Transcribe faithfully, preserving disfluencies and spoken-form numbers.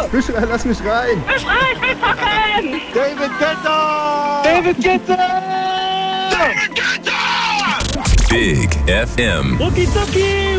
Fischer, lass mich rein! Ich rein, ich will zocken! David Guetta! David Guetta! Big F M. Rucki Zucki!